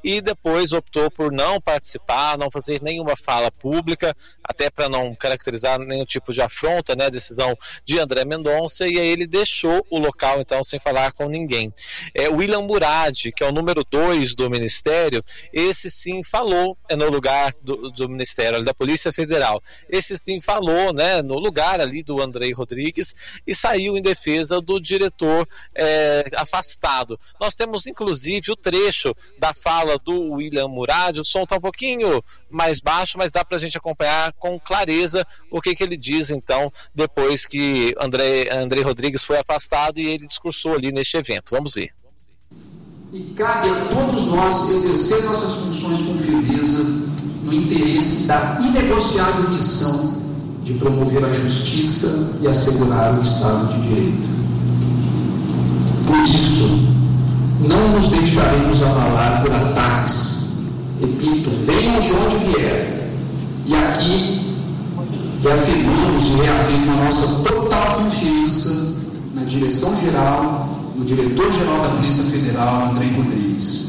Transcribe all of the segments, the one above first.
e depois optou por não participar, não fazer nenhuma fala pública, até para não caracterizar nenhum tipo de afronta, né, a decisão de André Mendonça, e aí ele deixou o local então sem falar com ninguém. William Murad, que é o número 2 do Ministério, esse sim falou no lugar do Ministério, da Polícia Federal. Esse sim falou, né, no lugar ali do Andrei Rodrigues e saiu em defesa do diretor afastado. Nós temos inclusive o trecho da fala do William Murad, o som está um pouquinho mais baixo, mas dá para a gente acompanhar com clareza o que ele diz então, depois que Andrei Rodrigues foi afastado e ele discursou ali neste evento. Vamos ver. E cabe a todos nós exercer nossas funções com firmeza no interesse da inegociável missão de promover a justiça e assegurar o Estado de Direito. Por isso, não nos deixaremos abalar por ataques. Repito, venham de onde vier. E aqui reafirmamos e reafirmo a nossa total confiança na direção-geral, no diretor-geral da Polícia Federal, Andrei Rodrigues.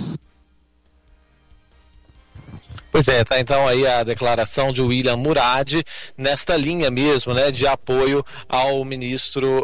Pois é, tá então aí a declaração de William Murad nesta linha mesmo, né, de apoio ao ministro,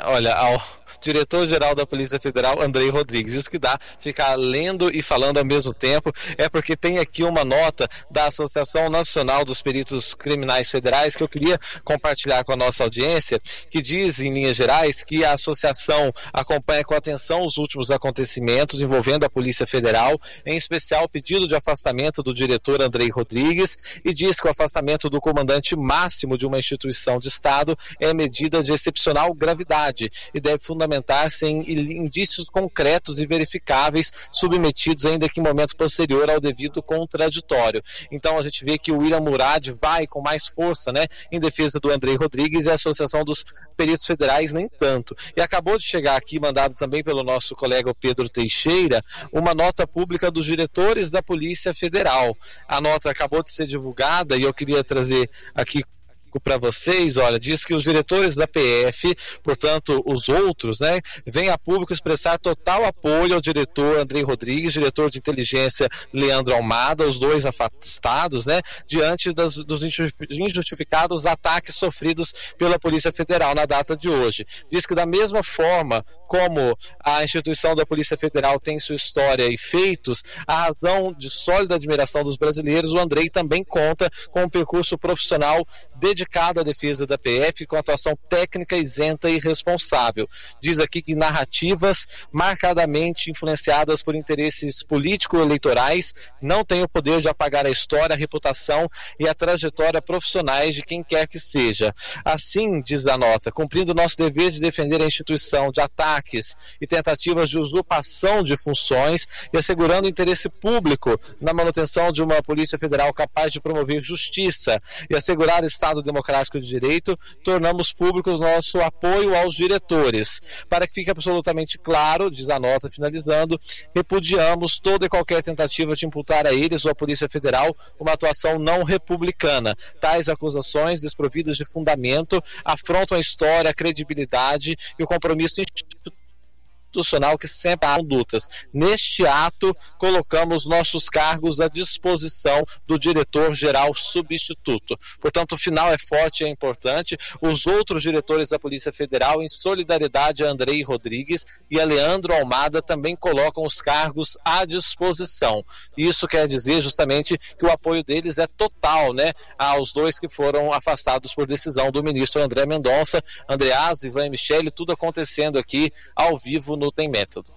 ao diretor-geral da Polícia Federal, Andrei Rodrigues. Isso que dá ficar lendo e falando ao mesmo tempo, é porque tem aqui uma nota da Associação Nacional dos Peritos Criminais Federais que eu queria compartilhar com a nossa audiência, que diz, em linhas gerais, que a associação acompanha com atenção os últimos acontecimentos envolvendo a Polícia Federal, em especial o pedido de afastamento do diretor Andrei Rodrigues, e diz que o afastamento do comandante máximo de uma instituição de Estado é medida de excepcional gravidade e deve fundamentar-se em indícios concretos e verificáveis, submetidos ainda que em momento posterior ao devido contraditório. Então a gente vê que o William Murad vai com mais força, né, em defesa do Andrei Rodrigues, e a Associação dos Peritos Federais nem tanto. E acabou de chegar aqui, mandado também pelo nosso colega Pedro Teixeira, uma nota pública dos diretores da Polícia Federal. A nota acabou de ser divulgada e eu queria trazer aqui para vocês. Olha, diz que os diretores da PF, portanto os outros, né, vêm a público expressar total apoio ao diretor Andrei Rodrigues, diretor de inteligência Leandro Almada, os dois afastados, né, diante dos injustificados ataques sofridos pela Polícia Federal na data de hoje. Diz que da mesma forma como a instituição da Polícia Federal tem sua história e feitos, a razão de sólida admiração dos brasileiros, o Andrei também conta com um percurso profissional dedicado à defesa da PF, com atuação técnica isenta e responsável. Diz aqui que narrativas marcadamente influenciadas por interesses político-eleitorais não têm o poder de apagar a história, a reputação e a trajetória profissionais de quem quer que seja. Assim, diz a nota, cumprindo nosso dever de defender a instituição de ataques e tentativas de usurpação de funções e assegurando o interesse público na manutenção de uma Polícia Federal capaz de promover justiça e assegurar o Estado democrático de direito, tornamos público nosso apoio aos diretores. Para que fique absolutamente claro, diz a nota finalizando, repudiamos toda e qualquer tentativa de imputar a eles ou à Polícia Federal uma atuação não republicana. Tais acusações, desprovidas de fundamento, afrontam a história, a credibilidade e o compromisso institucional que sempre há condutas. Neste ato, colocamos nossos cargos à disposição do diretor-geral substituto. Portanto, o final é forte e é importante. Os outros diretores da Polícia Federal, em solidariedade a Andrei Rodrigues e a Leandro Almada, também colocam os cargos à disposição. Isso quer dizer justamente que o apoio deles é total, né, aos dois que foram afastados por decisão do ministro André Mendonça, Andreas, Ivan e Michele, tudo acontecendo aqui ao vivo no Tem Método.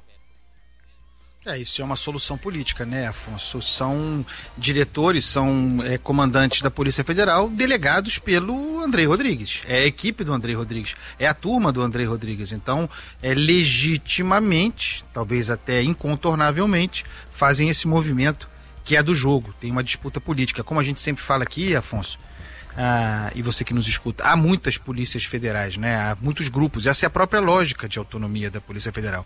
Isso é uma solução política, né, Afonso? São diretores, são comandantes da Polícia Federal delegados pelo Andrei Rodrigues. É a equipe do Andrei Rodrigues, é a turma do Andrei Rodrigues. Então, legitimamente, talvez até incontornavelmente, fazem esse movimento que é do jogo. Tem uma disputa política. Como a gente sempre fala aqui, Afonso, e você que nos escuta, há muitas polícias federais, né? Há muitos grupos, essa é a própria lógica de autonomia da Polícia Federal.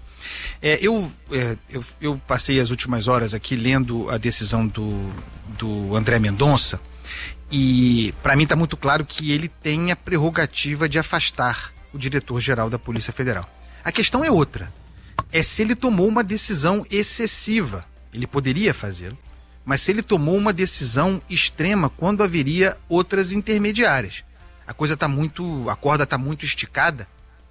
Eu passei as últimas horas aqui lendo a decisão do André Mendonça e para mim está muito claro que ele tem a prerrogativa de afastar o diretor-geral da Polícia Federal. A questão é outra, é se ele tomou uma decisão excessiva ele poderia fazê-lo, mas se ele tomou uma decisão extrema quando haveria outras intermediárias. A corda está muito esticada,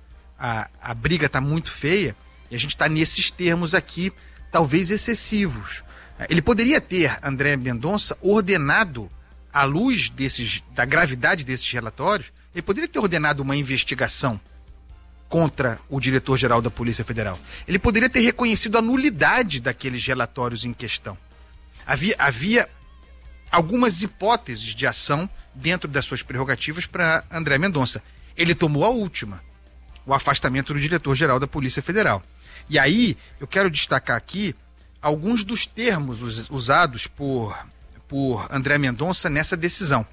a briga está muito feia, e a gente está nesses termos aqui, talvez excessivos. Ele poderia ter, André Mendonça, ordenado, à luz da gravidade desses relatórios, ele poderia ter ordenado uma investigação contra o diretor-geral da Polícia Federal. Ele poderia ter reconhecido a nulidade daqueles relatórios em questão. Havia algumas hipóteses de ação dentro das suas prerrogativas para André Mendonça. Ele tomou a última, o afastamento do diretor-geral da Polícia Federal. E aí, eu quero destacar aqui alguns dos termos usados por André Mendonça nessa decisão.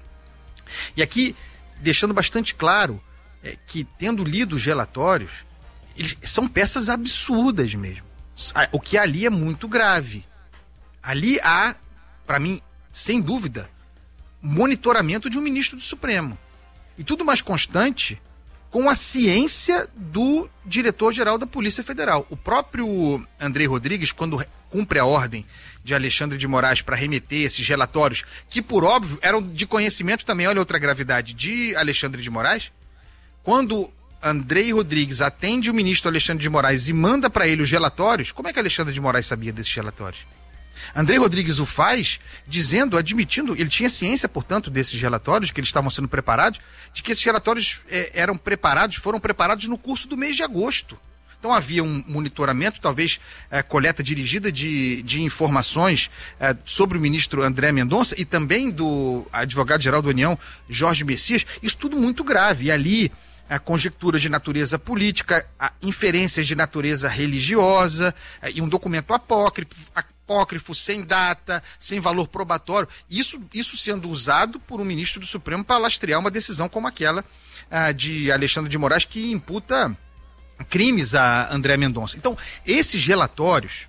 E aqui, deixando bastante claro que, tendo lido os relatórios, eles são peças absurdas mesmo. O que ali é muito grave. Ali há, para mim, sem dúvida, monitoramento de um ministro do Supremo. E tudo mais constante com a ciência do diretor-geral da Polícia Federal. O próprio Andrei Rodrigues, quando cumpre a ordem de Alexandre de Moraes para remeter esses relatórios, que por óbvio eram de conhecimento também, olha outra gravidade, de Alexandre de Moraes, quando Andrei Rodrigues atende o ministro Alexandre de Moraes e manda para ele os relatórios, como é que Alexandre de Moraes sabia desses relatórios? Andrei Rodrigues o faz admitindo, ele tinha ciência, portanto, desses relatórios, que eles estavam sendo preparados, de que esses relatórios foram preparados no curso do mês de agosto. Então havia um monitoramento, talvez coleta dirigida de informações sobre o ministro André Mendonça e também do advogado-geral da União, Jorge Messias, isso tudo muito grave. E ali, conjecturas de natureza política, inferências de natureza religiosa, e um documento apócrifo, sem data, sem valor probatório, isso sendo usado por um ministro do Supremo para lastrear uma decisão como aquela de Alexandre de Moraes, que imputa crimes a André Mendonça. Então, esses relatórios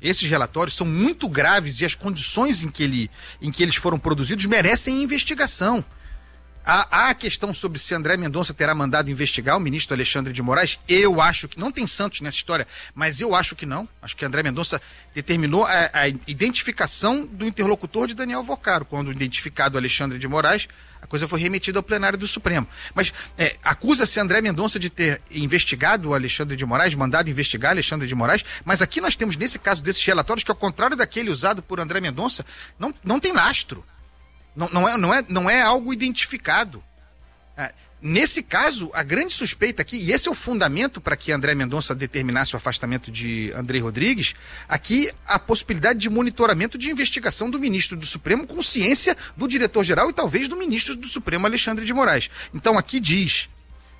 são muito graves e as condições em que eles foram produzidos merecem investigação. Há a questão sobre se André Mendonça terá mandado investigar o ministro Alexandre de Moraes. Eu acho que não tem santos nessa história, mas eu acho que não. Acho que André Mendonça determinou a identificação do interlocutor de Daniel Vocaro. Quando identificado Alexandre de Moraes, a coisa foi remetida ao plenário do Supremo. Mas acusa-se André Mendonça de ter investigado o Alexandre de Moraes, mandado investigar Alexandre de Moraes, mas aqui nós temos, nesse caso desses relatórios, que ao contrário daquele usado por André Mendonça, não tem lastro. Não é algo identificado. Nesse caso, a grande suspeita aqui, e esse é o fundamento para que André Mendonça determinasse o afastamento de Andrei Rodrigues, aqui a possibilidade de monitoramento de investigação do ministro do Supremo com ciência do diretor-geral e talvez do ministro do Supremo Alexandre de Moraes. Então aqui diz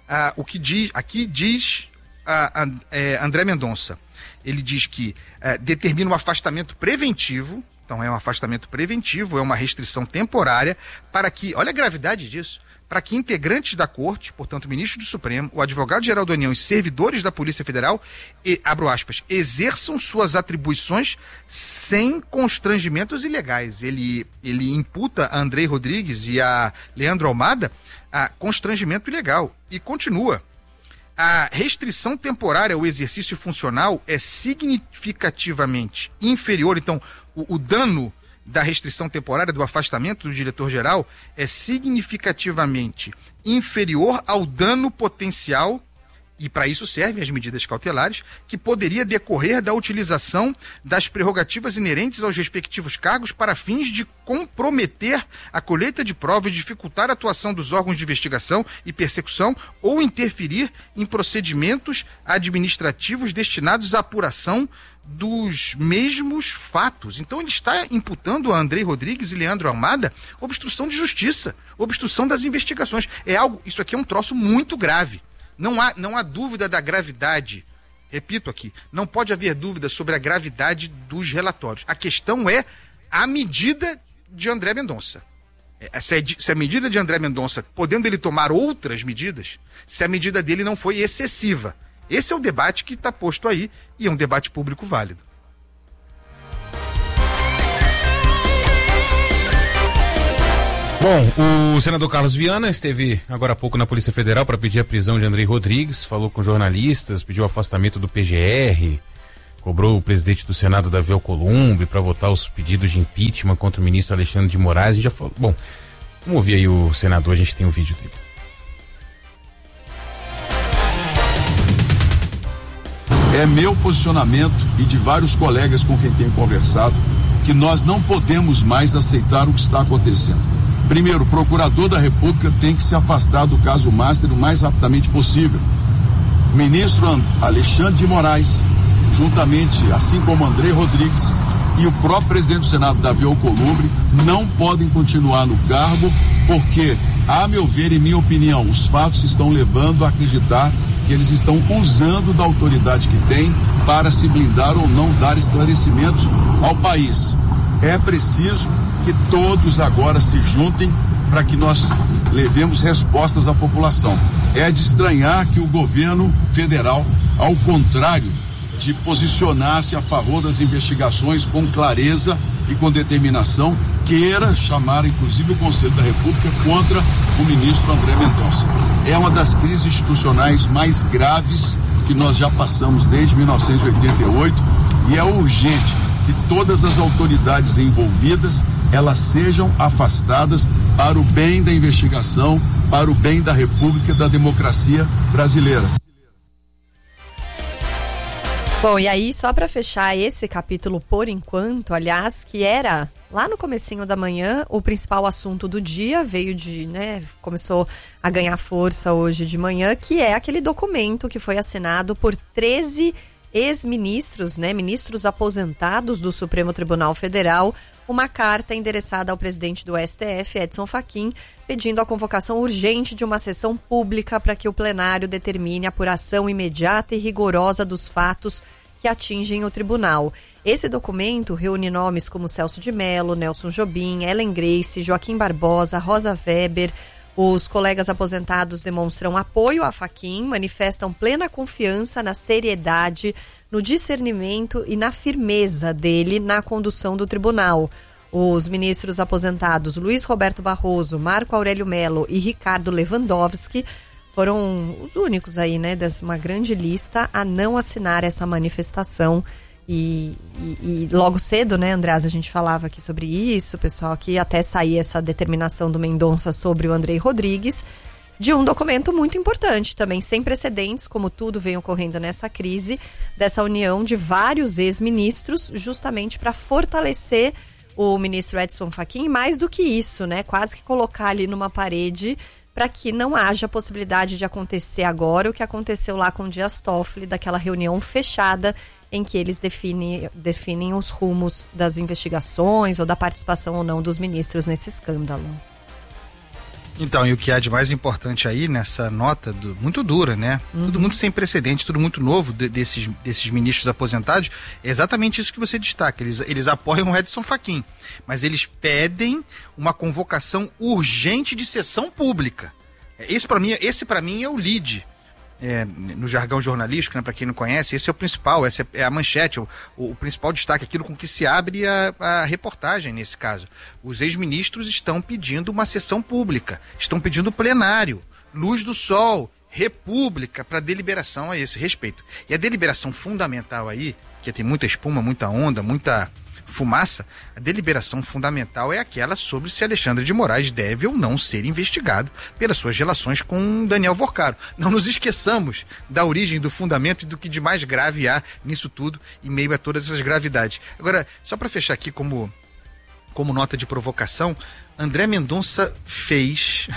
André Mendonça, ele diz que determina um afastamento preventivo. Então é um afastamento preventivo, é uma restrição temporária para que, olha a gravidade disso, para que integrantes da Corte, portanto o ministro do Supremo, o advogado-geral da União e servidores da Polícia Federal, abro aspas, exerçam suas atribuições sem constrangimentos ilegais. Ele imputa a Andrei Rodrigues e a Leandro Almada a constrangimento ilegal. E continua. A restrição temporária ao exercício funcional é significativamente inferior, então o dano da restrição temporária, do afastamento do diretor-geral, é significativamente inferior ao dano potencial, e para isso servem as medidas cautelares, que poderia decorrer da utilização das prerrogativas inerentes aos respectivos cargos para fins de comprometer a colheita de provas, dificultar a atuação dos órgãos de investigação e persecução ou interferir em procedimentos administrativos destinados à apuração dos mesmos fatos. Então ele está imputando a Andrei Rodrigues e Leandro Almada obstrução de justiça, obstrução das investigações. Isso aqui é um troço muito grave. Não há dúvida da gravidade. Repito aqui, não pode haver dúvida sobre a gravidade dos relatórios. A questão é a medida de André Mendonça. Se a medida de André Mendonça, podendo ele tomar outras medidas, se a medida dele não foi excessiva. Esse é o debate que está posto aí e é um debate público válido. Bom, o senador Carlos Viana esteve agora há pouco na Polícia Federal para pedir a prisão de Andrei Rodrigues, falou com jornalistas, pediu o afastamento do PGR, cobrou o presidente do Senado, Davi Alcolumbre, para votar os pedidos de impeachment contra o ministro Alexandre de Moraes. A gente já falou. Bom, vamos ouvir aí o senador, a gente tem um vídeo dele. É meu posicionamento e de vários colegas com quem tenho conversado que nós não podemos mais aceitar o que está acontecendo. Primeiro, o procurador da República tem que se afastar do caso Master o mais rapidamente possível. O ministro Alexandre de Moraes, juntamente, assim como Andrei Rodrigues e o próprio presidente do Senado, Davi Alcolumbre, não podem continuar no cargo porque, a meu ver e minha opinião, os fatos estão levando a acreditar que eles estão usando da autoridade que têm para se blindar ou não dar esclarecimentos ao país. É preciso que todos agora se juntem para que nós levemos respostas à população. É de estranhar que o governo federal, ao contrário de posicionar-se a favor das investigações com clareza e com determinação, queira chamar inclusive o Conselho da República contra o ministro André Mendonça. É uma das crises institucionais mais graves que nós já passamos desde 1988 e é urgente que todas as autoridades envolvidas elas sejam afastadas para o bem da investigação, para o bem da República e da democracia brasileira. Bom, e aí, só para fechar esse capítulo por enquanto, aliás, que era lá no comecinho da manhã, o principal assunto do dia começou a ganhar força hoje de manhã, que é aquele documento que foi assinado por 13 ex-ministros, ministros aposentados do Supremo Tribunal Federal, uma carta endereçada ao presidente do STF, Edson Fachin, pedindo a convocação urgente de uma sessão pública para que o plenário determine a apuração imediata e rigorosa dos fatos que atingem o tribunal. Esse documento reúne nomes como Celso de Mello, Nelson Jobim, Ellen Grace, Joaquim Barbosa, Rosa Weber. Os colegas aposentados demonstram apoio a Fachin, manifestam plena confiança na seriedade, no discernimento e na firmeza dele na condução do tribunal. Os ministros aposentados Luiz Roberto Barroso, Marco Aurélio Mello e Ricardo Lewandowski foram os únicos aí, dessa grande lista a não assinar essa manifestação. E logo cedo, Andreas, a gente falava aqui sobre isso, pessoal, que até sair essa determinação do Mendonça sobre o Andrei Rodrigues, de um documento muito importante também, sem precedentes, como tudo vem ocorrendo nessa crise, dessa união de vários ex-ministros, justamente para fortalecer o ministro Edson Fachin, mais do que isso, quase que colocar ali numa parede para que não haja possibilidade de acontecer agora o que aconteceu lá com o Dias Toffoli, daquela reunião fechada em que eles definem os rumos das investigações ou da participação ou não dos ministros nesse escândalo. Então, e o que há de mais importante aí nessa nota, muito dura, Tudo muito sem precedente, tudo muito novo desses ministros aposentados, é exatamente isso que você destaca. Eles apoiam o Edson Fachin, mas eles pedem uma convocação urgente de sessão pública. Esse para mim é o lead. No jargão jornalístico, para quem não conhece, esse é o principal, essa é a manchete, o principal destaque, aquilo com que se abre a reportagem nesse caso. Os ex-ministros estão pedindo uma sessão pública, estão pedindo plenário, luz do sol, república para deliberação a esse respeito. E a deliberação fundamental aí, que tem muita espuma, muita onda, muita fumaça, a deliberação fundamental é aquela sobre se Alexandre de Moraes deve ou não ser investigado pelas suas relações com Daniel Vorcaro. Não nos esqueçamos da origem, do fundamento e do que de mais grave há nisso tudo, em meio a todas essas gravidades. Agora, só para fechar aqui como nota de provocação, André Mendonça fez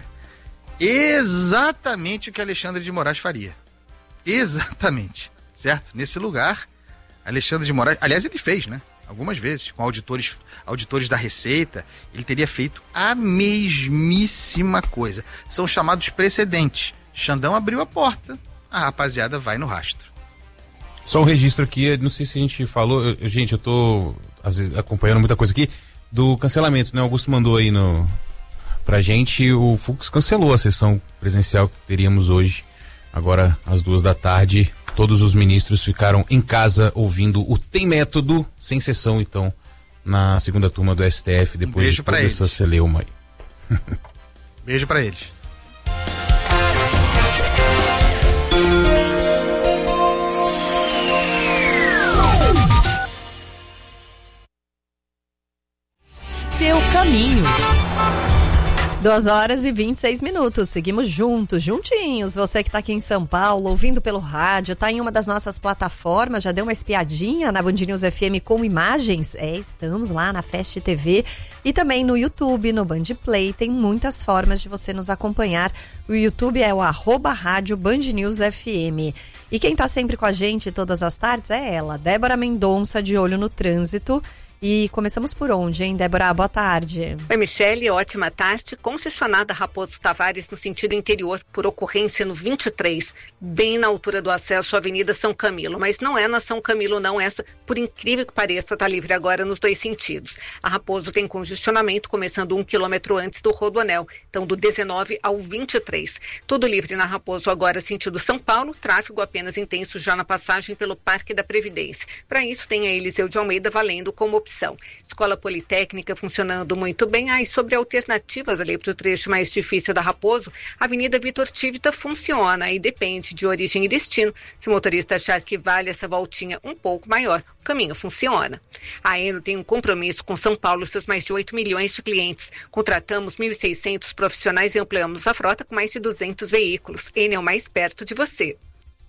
exatamente o que Alexandre de Moraes faria. Exatamente, certo? Nesse lugar, Alexandre de Moraes, aliás, ele fez, algumas vezes, com auditores da Receita, ele teria feito a mesmíssima coisa. São chamados precedentes. Xandão abriu a porta, a rapaziada vai no rastro. Só um registro aqui, não sei se a gente falou, gente, eu tô acompanhando muita coisa aqui, do cancelamento, Augusto mandou aí pra gente, o Fux cancelou a sessão presencial que teríamos hoje, agora às 14h. Todos os ministros ficaram em casa ouvindo o Tem Método, sem sessão, então, na segunda turma do STF, depois de toda essa celeuma aí. Beijo pra eles. seu caminho. 2h26. Seguimos juntos, juntinhos. Você que está aqui em São Paulo, ouvindo pelo rádio, está em uma das nossas plataformas, já deu uma espiadinha na Band News FM com imagens? Estamos lá na Fast TV e também no YouTube, no Band Play. Tem muitas formas de você nos acompanhar. O YouTube é o @rádio Band News FM. E quem está sempre com a gente todas as tardes é ela, Débora Mendonça, de olho no trânsito. E começamos por onde, hein, Débora? Boa tarde. Oi, Michele, ótima tarde. Congestionada Raposo Tavares no sentido interior por ocorrência no 23, bem na altura do acesso à Avenida São Camilo. Mas não é na São Camilo, não. Essa, por incrível que pareça, está livre agora nos dois sentidos. A Raposo tem congestionamento começando 1 quilômetro antes do Rodoanel, então do 19 ao 23. Tudo livre na Raposo agora sentido São Paulo, tráfego apenas intenso já na passagem pelo Parque da Previdência. Para isso tem a Eliseu de Almeida valendo como opção. Escola Politécnica funcionando muito bem. E sobre alternativas ali para o trecho mais difícil da Raposo, a Avenida Vitor Tivita funciona e depende de origem e destino. Se o motorista achar que vale essa voltinha um pouco maior, o caminho funciona. A Eno tem um compromisso com São Paulo e seus mais de 8 milhões de clientes. Contratamos 1.600 profissionais e ampliamos a frota com mais de 200 veículos. Eno é o mais perto de você.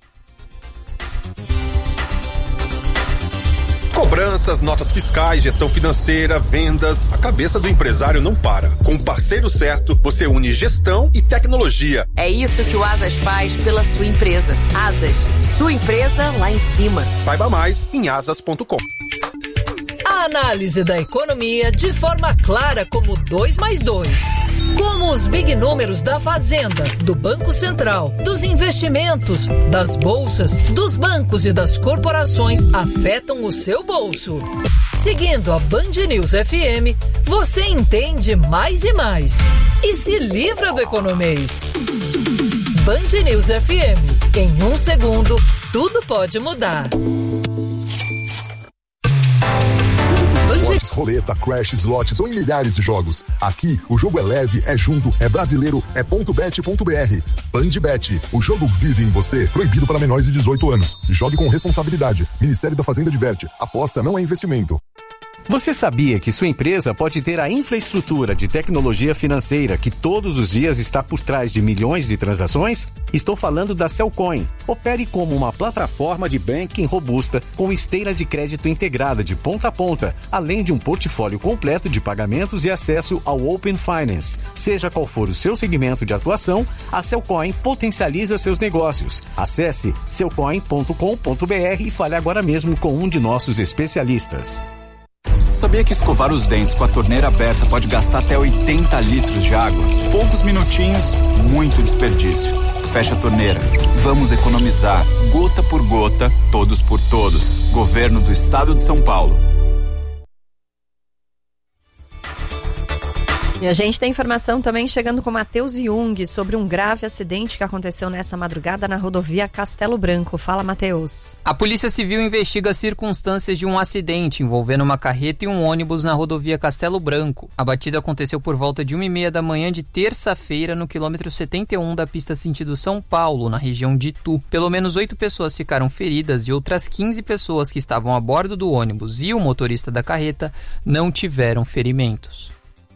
Cobranças, notas fiscais, gestão financeira, vendas, a cabeça do empresário não para. Com o parceiro certo, você une gestão e tecnologia. É isso que o Asas faz pela sua empresa. Asas, sua empresa lá em cima. Saiba mais em asas.com. A análise da economia de forma clara como 2+2. Como os big números da Fazenda, do Banco Central, dos investimentos, das bolsas, dos bancos e das corporações afetam o seu bolso. Seguindo a Band News FM, você entende mais e mais. E se livra do economês. Band News FM. Em 1 segundo, tudo pode mudar. Esportes, roleta, crash, slots ou em milhares de jogos. Aqui, o jogo é leve, é junto, é brasileiro, é .bet.br. Bandbet, o jogo vive em você. Proibido para menores de 18 anos. Jogue com responsabilidade. Ministério da Fazenda diverte. Aposta não é investimento. Você sabia que sua empresa pode ter a infraestrutura de tecnologia financeira que todos os dias está por trás de milhões de transações? Estou falando da Cellcoin. Opere como uma plataforma de banking robusta com esteira de crédito integrada de ponta a ponta, além de um portfólio completo de pagamentos e acesso ao Open Finance. Seja qual for o seu segmento de atuação, a Cellcoin potencializa seus negócios. Acesse cellcoin.com.br e fale agora mesmo com um de nossos especialistas. Sabia que escovar os dentes com a torneira aberta pode gastar até 80 litros de água? Poucos minutinhos, muito desperdício. Fecha a torneira. Vamos economizar, gota por gota, todos por todos. Governo do Estado de São Paulo. E a gente tem informação também chegando com Matheus Jung sobre um grave acidente que aconteceu nessa madrugada na rodovia Castelo Branco. Fala, Matheus. A Polícia Civil investiga as circunstâncias de um acidente envolvendo uma carreta e um ônibus na rodovia Castelo Branco. A batida aconteceu por volta de 1h30 da manhã de terça-feira no quilômetro 71 da pista sentido São Paulo, na região de Itu. Pelo menos 8 pessoas ficaram feridas e outras 15 pessoas que estavam a bordo do ônibus e o motorista da carreta não tiveram ferimentos.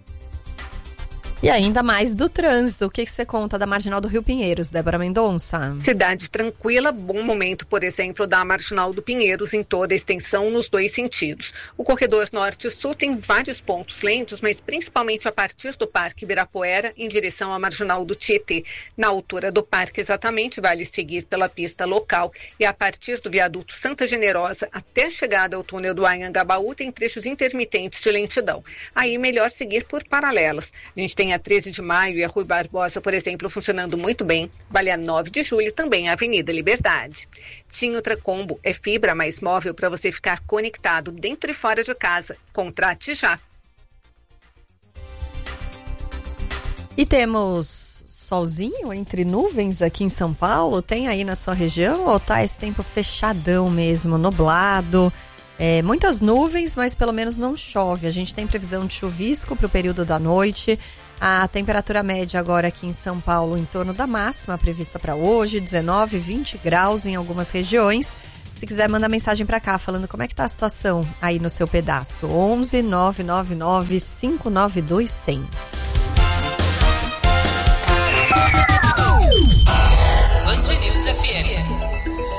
E ainda mais do trânsito. O que você conta da Marginal do Rio Pinheiros, Débora Mendonça? Cidade tranquila, bom momento, por exemplo, da Marginal do Pinheiros em toda a extensão nos dois sentidos. O corredor norte-sul tem vários pontos lentos, mas principalmente a partir do Parque Ibirapuera em direção à Marginal do Tietê. Na altura do parque, exatamente, vale seguir pela pista local. E a partir do viaduto Santa Generosa até a chegada ao túnel do Anhangabaú tem trechos intermitentes de lentidão. Aí melhor seguir por paralelas. A gente tem a 13 de Maio e a Rui Barbosa, por exemplo, funcionando muito bem. Vale a 9 de Julho, também a Avenida Liberdade. TIM Ultracombo é fibra mais móvel para você ficar conectado dentro e fora de casa. Contrate já. E temos solzinho entre nuvens aqui em São Paulo? Tem aí na sua região ou tá esse tempo fechadão mesmo, nublado? Muitas nuvens, mas pelo menos não chove. A gente tem previsão de chuvisco para o período da noite. A temperatura média agora aqui em São Paulo em torno da máxima prevista para hoje, 19, 20 graus em algumas regiões. Se quiser, manda mensagem pra cá falando como é que tá a situação aí no seu pedaço. 11 999 592 100.